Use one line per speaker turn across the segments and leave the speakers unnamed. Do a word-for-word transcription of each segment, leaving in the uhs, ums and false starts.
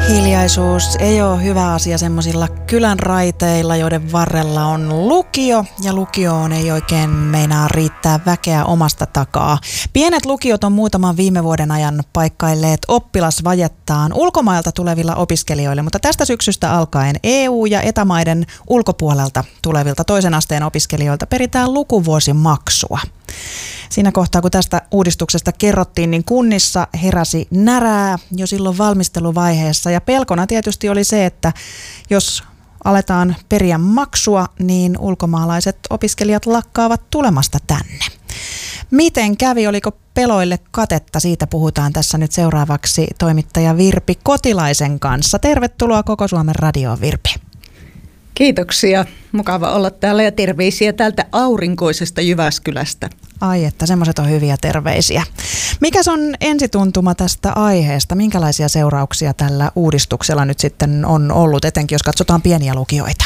Hiljaisuus ei ole hyvä asia semmoisilla kylän raiteilla, joiden varrella on lukio, ja lukioon ei oikein meinaa riittää väkeä omasta takaa. Pienet lukiot on muutaman viime vuoden ajan paikkailleet oppilasvajettaan ulkomailta tulevilla opiskelijoille, mutta tästä syksystä alkaen E U- ja etämaiden ulkopuolelta tulevilta toisen asteen opiskelijoilta peritään lukuvuosimaksua. Siinä kohtaa, kun tästä uudistuksesta kerrottiin, niin kunnissa heräsi närää jo silloin valmisteluvaiheessa. Ja pelkona tietysti oli se, että jos aletaan periä maksua, niin ulkomaalaiset opiskelijat lakkaavat tulemasta tänne. Miten kävi? Oliko peloille katetta? Siitä puhutaan tässä nyt seuraavaksi toimittaja Virpi Kotilaisen kanssa. Tervetuloa Koko Suomen radioon, Virpi.
Kiitoksia. Mukava olla täällä ja terveisiä täältä aurinkoisesta Jyväskylästä.
Ai että, semmoiset on hyviä terveisiä. Mikäs on ensituntuma tästä aiheesta? Minkälaisia seurauksia tällä uudistuksella nyt sitten on ollut, etenkin jos katsotaan pieniä lukioita?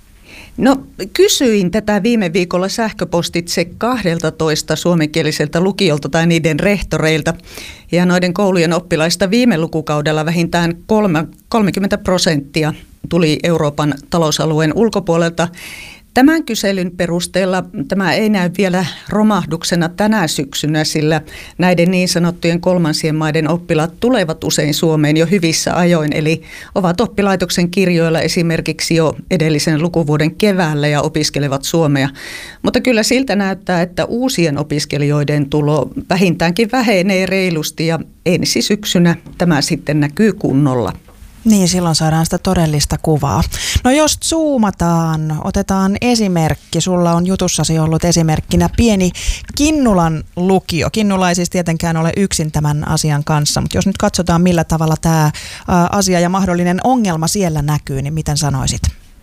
No kysyin tätä viime viikolla sähköpostitse kahdeltatoista suomenkieliseltä lukiolta tai niiden rehtoreilta. Ja noiden koulujen oppilaista viime lukukaudella vähintään kolmekymmentä prosenttia tuli Euroopan talousalueen ulkopuolelta. Tämän kyselyn perusteella tämä ei näy vielä romahduksena tänä syksynä, sillä näiden niin sanottujen kolmansien maiden oppilaat tulevat usein Suomeen jo hyvissä ajoin, eli ovat oppilaitoksen kirjoilla esimerkiksi jo edellisen lukuvuoden keväällä ja opiskelevat suomea. Mutta kyllä siltä näyttää, että uusien opiskelijoiden tulo vähintäänkin vähenee reilusti ja ensi syksynä tämä sitten näkyy kunnolla.
Niin, silloin saadaan sitä todellista kuvaa. No jos zoomataan, otetaan esimerkki. Sulla on jutussasi ollut esimerkkinä pieni Kinnulan lukio. Kinnula ei siis tietenkään ole yksin tämän asian kanssa, mutta jos nyt katsotaan millä tavalla tämä asia ja mahdollinen ongelma siellä näkyy, niin miten sanoisit?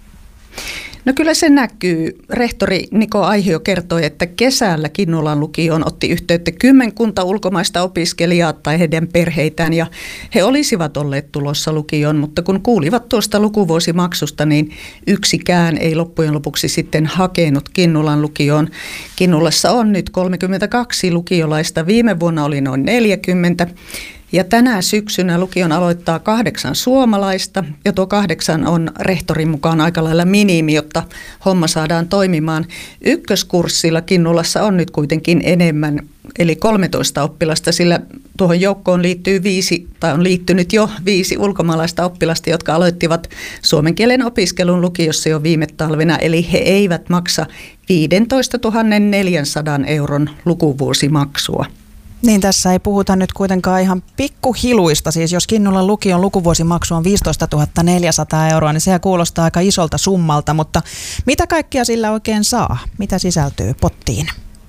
No kyllä se näkyy. Rehtori Niko Aihio kertoi, että kesällä Kinnulan lukioon otti yhteyttä kymmenkunta ulkomaista opiskelijaa tai heidän perheitään ja he olisivat olleet tulossa lukioon, mutta kun kuulivat tuosta lukuvuosimaksusta, niin yksikään ei loppujen lopuksi sitten hakenut Kinnulan lukioon. Kinnulassa on nyt kolmekymmentäkaksi lukiolaista, viime vuonna oli noin neljäkymmentä. Ja tänä syksynä lukion aloittaa kahdeksan suomalaista ja tuo kahdeksan on rehtorin mukaan aika lailla minimi, jotta homma saadaan toimimaan. Ykköskurssilla Kinnulassa on nyt kuitenkin enemmän, eli kolmetoista oppilasta, sillä tuohon joukkoon liittyy viisi, tai on liittynyt jo viisi ulkomaalaista oppilasta, jotka aloittivat suomen kielen opiskelun lukiossa jo viime talvena, eli he eivät maksa viisitoistatuhatta neljäsataa euron lukuvuosimaksua.
Niin, tässä ei puhuta nyt kuitenkaan ihan pikkuhiluista. Siis jos Kinnulan lukion lukuvuosimaksu on viisitoistatuhatta neljäsataa euroa, niin sehän kuulostaa aika isolta summalta. Mutta mitä kaikkia sillä oikein saa? Mitä sisältyy pottiin?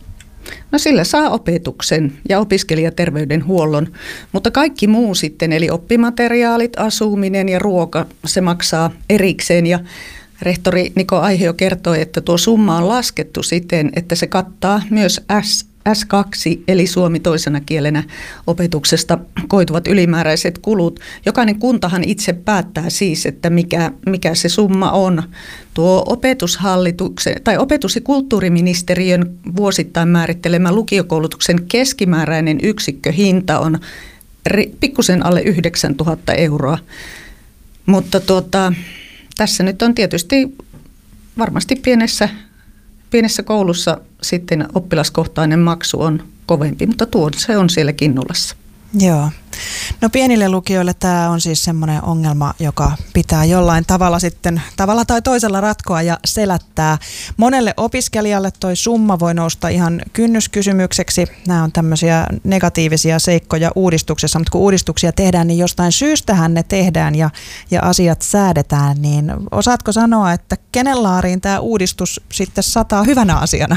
No sillä saa opetuksen ja opiskelijaterveydenhuollon, mutta kaikki muu sitten, eli oppimateriaalit, asuminen ja ruoka, se maksaa erikseen. Ja rehtori Niko Aihio kertoi, että tuo summa on laskettu siten, että se kattaa myös S. S kaksi eli suomi toisena kielenä opetuksesta koituvat ylimääräiset kulut. Jokainen kuntahan itse päättää siis, että mikä, mikä se summa on. Tuo opetushallituksen tai opetus- ja kulttuuriministeriön vuosittain määrittelemä lukiokoulutuksen keskimääräinen yksikköhinta on ri, pikkusen alle yhdeksäntuhatta euroa. Mutta tuota, tässä nyt on tietysti varmasti pienessä Pienessä koulussa sitten oppilaskohtainen maksu on kovempi, mutta tuo se on siellä Kinnulassa.
Joo. No pienille lukioille tämä on siis semmoinen ongelma, joka pitää jollain tavalla sitten tavalla tai toisella ratkoa ja selättää. Monelle opiskelijalle toi summa voi nousta ihan kynnyskysymykseksi. Nämä on tämmöisiä negatiivisia seikkoja uudistuksessa, mutta kun uudistuksia tehdään, niin jostain syystähän ne tehdään ja, ja asiat säädetään. Niin osaatko sanoa, että kenen laariin tämä uudistus sitten sataa hyvänä asiana?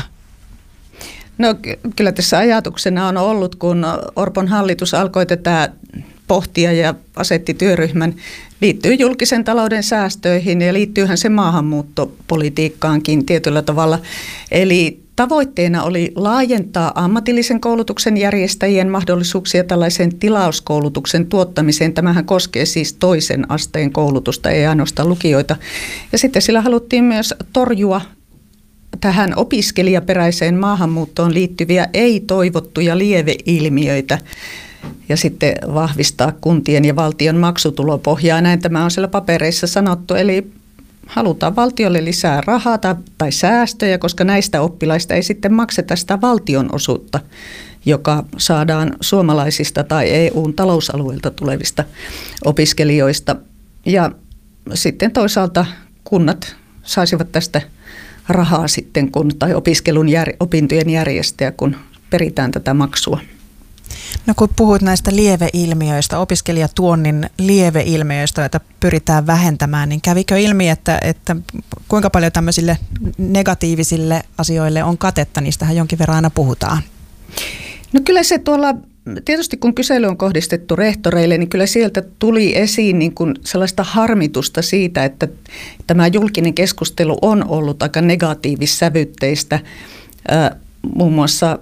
No kyllä tässä ajatuksena on ollut, kun Orpon hallitus alkoi tätä pohtia ja asetti työryhmän, liittyy julkisen talouden säästöihin ja liittyyhän se maahanmuuttopolitiikkaankin tietyllä tavalla. Eli tavoitteena oli laajentaa ammatillisen koulutuksen järjestäjien mahdollisuuksia tällaisen tilauskoulutuksen tuottamiseen. Tämähän koskee siis toisen asteen koulutusta, ei ainoastaan lukioita. Ja sitten sillä haluttiin myös torjua tähän opiskelijaperäiseen maahanmuuttoon liittyviä ei-toivottuja lieveilmiöitä. ja sitten vahvistaa kuntien ja valtion maksutulopohjaa. Näin tämä on siellä papereissa sanottu, eli halutaan valtiolle lisää rahaa tai, tai säästöjä, koska näistä oppilaista ei sitten makseta sitä valtion osuutta, joka saadaan suomalaisista tai E U:n talousalueelta tulevista opiskelijoista. Ja sitten toisaalta kunnat saisivat tästä rahaa sitten, kun, tai opiskelun jär, opintojen järjestäjä, kun peritään tätä maksua.
No kun puhuit näistä lieveilmiöistä, opiskelijatuonnin lieveilmiöistä, joita pyritään vähentämään, niin kävikö ilmi, että, että kuinka paljon tämmöisille negatiivisille asioille on katetta? Niistähän jonkin verran aina puhutaan.
No kyllä se tuolla, tietysti kun kysely on kohdistettu rehtoreille, niin kyllä sieltä tuli esiin niin kuin sellaista harmitusta siitä, että tämä julkinen keskustelu on ollut aika negatiivissävytteistä. Muun muassa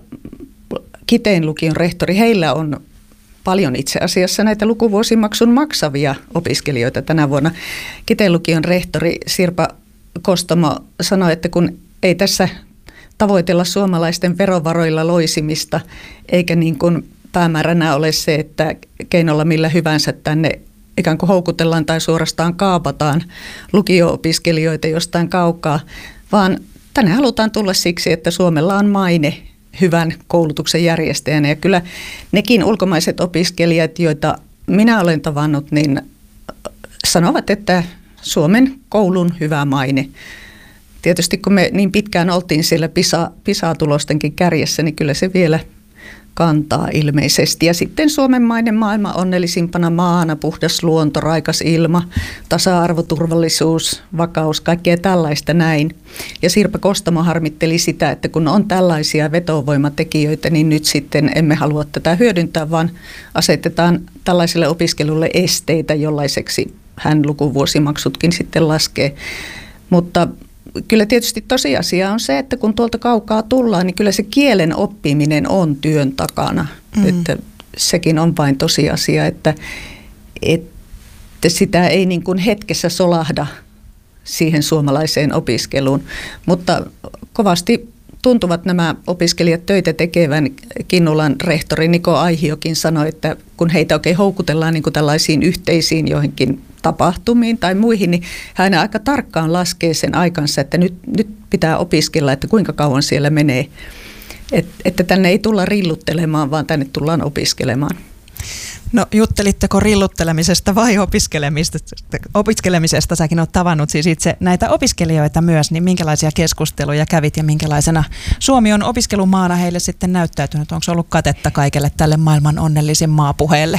Kiteen lukion rehtori, heillä on paljon itse asiassa näitä lukuvuosimaksun maksavia opiskelijoita tänä vuonna. Kiteen lukion rehtori Sirpa Kostomo sanoi, että kun ei tässä tavoitella suomalaisten verovaroilla loisimista, eikä niin kuin päämääränä ole se, että keinolla millä hyvänsä tänne ikään kuin houkutellaan tai suorastaan kaapataan lukio-opiskelijoita jostain kaukaa, vaan tänne halutaan tulla siksi, että Suomella on maine hyvän koulutuksen järjestäjänä. Ja kyllä nekin ulkomaiset opiskelijat, joita minä olen tavannut, niin sanovat, että Suomen koulun hyvä maine. Tietysti kun me niin pitkään oltiin siellä PISA, PISA-tulostenkin kärjessä, niin kyllä se vielä kantaa ilmeisesti. Ja sitten Suomen maine maailman onnellisimpana maana, puhdas luonto, raikas ilma, tasa-arvo, turvallisuus, vakaus, kaikkea tällaista näin. Ja Sirpa Kostomo harmitteli sitä, että kun on tällaisia vetovoimatekijöitä, niin nyt sitten emme halua tätä hyödyntää, vaan asetetaan tällaiselle opiskelulle esteitä, jollaiseksi hän lukuvuosimaksutkin sitten laskee. Mutta kyllä tietysti tosiasia on se, että kun tuolta kaukaa tullaan, niin kyllä se kielen oppiminen on työn takana. Mm. Että sekin on vain tosiasia, että, että sitä ei niin kuin hetkessä solahda siihen suomalaiseen opiskeluun. Mutta kovasti tuntuvat nämä opiskelijat töitä tekevän. Kinnulan rehtori Niko Aihiokin sanoi, että kun heitä oikein houkutellaan niin kuin tällaisiin yhteisiin joihinkin tapahtumiin tai muihin, niin hän aika tarkkaan laskee sen aikansa, että nyt, nyt pitää opiskella, että kuinka kauan siellä menee. Et, että tänne ei tulla rilluttelemaan, vaan tänne tullaan opiskelemaan.
No juttelitteko rilluttelemisesta vai opiskelemisesta? Opiskelemisesta säkin olet tavannut siis itse näitä opiskelijoita myös, niin minkälaisia keskusteluja kävit ja minkälaisena Suomi on opiskelumaana heille sitten näyttäytynyt? Onko ollut katetta kaikelle tälle maailman onnellisin maapuheelle?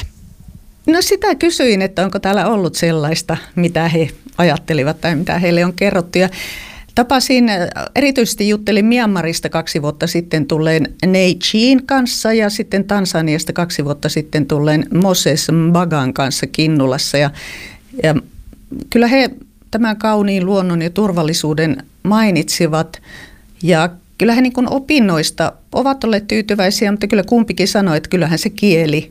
No sitä kysyin, että onko täällä ollut sellaista, mitä he ajattelivat tai mitä heille on kerrottu. Ja tapasin, erityisesti juttelin Myanmarista kaksi vuotta sitten tulleen Nei Chiin kanssa ja sitten Tansaniasta kaksi vuotta sitten tulleen Moses Mbagan kanssa Kinnulassa. Ja, ja kyllä he tämän kauniin luonnon ja turvallisuuden mainitsivat ja kyllä he niin kuin opinnoista ovat olleet tyytyväisiä, mutta kyllä kumpikin sanoi, että kyllähän se kieli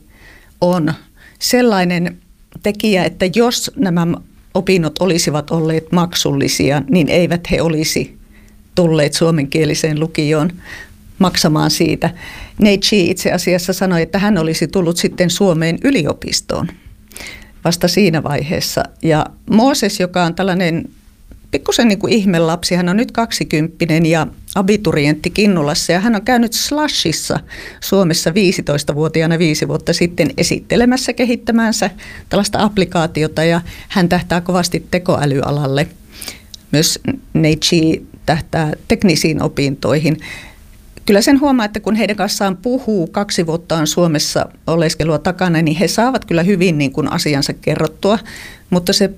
on sellainen tekijä, että jos nämä opinnot olisivat olleet maksullisia, niin eivät he olisi tulleet suomenkieliseen lukioon maksamaan siitä. Nei Chi itse asiassa sanoi, että hän olisi tullut sitten Suomeen yliopistoon vasta siinä vaiheessa. Ja Mooses, joka on tällainen pikkusen niin kuin ihmelapsi, hän on nyt kaksikymppinen ja abiturientti Kinnulassa ja hän on käynyt Slashissa Suomessa viisitoistavuotiaana viisi vuotta sitten esittelemässä kehittämänsä tällaista applikaatiota ja hän tähtää kovasti tekoälyalalle. Myös Nei Chi tähtää teknisiin opintoihin. Kyllä sen huomaa, että kun heidän kanssaan puhuu, kaksi vuotta on Suomessa oleskelua takana, niin he saavat kyllä hyvin niin kuin asiansa kerrottua, mutta se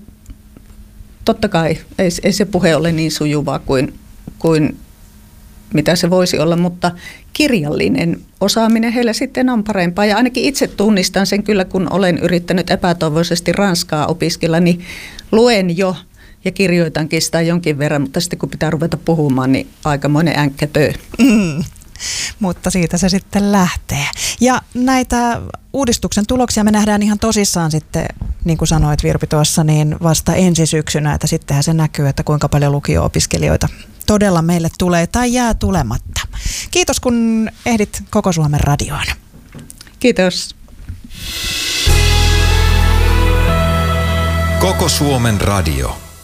totta kai ei, ei se puhe ole niin sujuvaa kuin, kuin mitä se voisi olla, mutta kirjallinen osaaminen heillä sitten on parempaa. Ja ainakin itse tunnistan sen kyllä, kun olen yrittänyt epätoivoisesti ranskaa opiskella, niin luen jo ja kirjoitankin sitä jonkin verran, mutta sitten kun pitää ruveta puhumaan, niin aikamoinen änkkätö. Mm.
Mutta siitä se sitten lähtee. Ja näitä uudistuksen tuloksia me nähdään ihan tosissaan sitten, niin kuin sanoit Virpi tuossa, niin vasta ensi syksynä, että sittenhän se näkyy, että kuinka paljon lukio-opiskelijoita todella meille tulee tai jää tulematta. Kiitos kun ehdit Koko Suomen radioon.
Kiitos.
Koko Suomen radio.